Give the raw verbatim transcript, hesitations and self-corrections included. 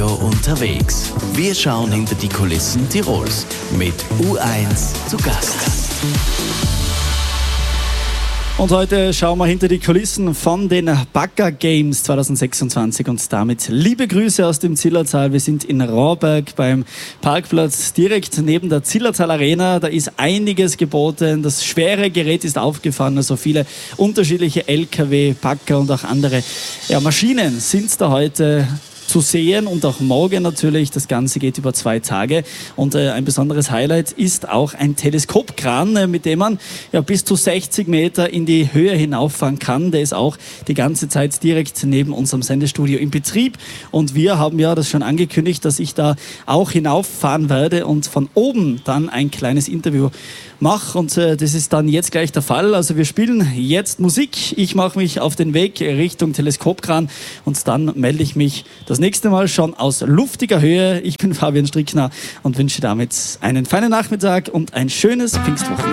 Radio unterwegs. Wir schauen hinter die Kulissen Tirols mit U eins zu Gast. Und heute schauen wir hinter die Kulissen von den Bagger Games zwanzig sechsundzwanzig und damit liebe Grüße aus dem Zillertal. Wir sind in Rawberg beim Parkplatz direkt neben der Zillertal Arena. Da ist einiges geboten. Das schwere Gerät ist aufgefahren. Also viele unterschiedliche L K W, Bagger und auch andere ja, Maschinen sind da heute zu sehen und auch morgen natürlich. Das Ganze geht über zwei Tage und äh, ein besonderes Highlight ist auch ein Teleskopkran, äh, mit dem man ja, bis zu sechzig Meter in die Höhe hinauffahren kann. Der ist auch die ganze Zeit direkt neben unserem Sendestudio in Betrieb und wir haben ja das schon angekündigt, dass ich da auch hinauffahren werde und von oben dann ein kleines Interview mache und äh, das ist dann jetzt gleich der Fall. Also wir spielen jetzt Musik. Ich mache mich auf den Weg Richtung Teleskopkran und dann melde ich mich das nächste Mal schon aus luftiger Höhe. Ich bin Fabian Strickner und wünsche damit einen feinen Nachmittag und ein schönes Pfingstwochenende.